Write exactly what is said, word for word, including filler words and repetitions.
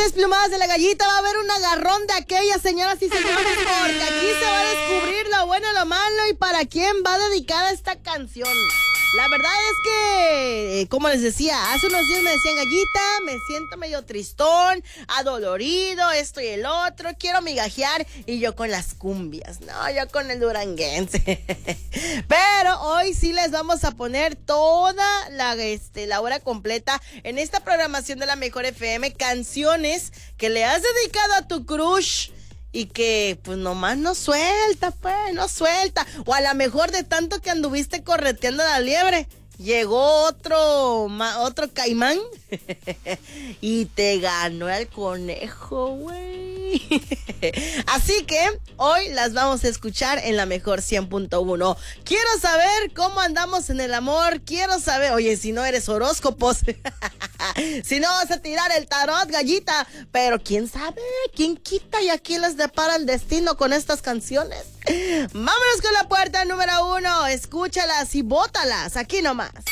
desplumadas de la gallita, va a haber un agarrón de aquellas, señoras y señores, porque aquí se va a descubrir lo bueno, lo malo y para quién va dedicada esta canción. La verdad es que, como les decía, hace unos días me decían, gallita, me siento medio tristón, adolorido, esto y el otro, quiero migajear, y yo con las cumbias, no, yo con el duranguense. Pero hoy sí les vamos a poner toda la, este, la hora completa en esta programación de la Mejor F M, canciones que le has dedicado a tu crush y que pues nomás no suelta, pues, no suelta. O a lo mejor de tanto que anduviste correteando a la liebre, llegó otro, otro caimán y te ganó el conejo, güey. Así que hoy las vamos a escuchar en la Mejor cien punto uno. Quiero saber cómo andamos en el amor. Quiero saber, oye, si no eres horóscopos, si no vas a tirar el tarot, gallita. Pero quién sabe, quién quita y a quién les depara el destino con estas canciones. Vámonos con la puerta número uno. Escúchalas y bótalas aquí nomás.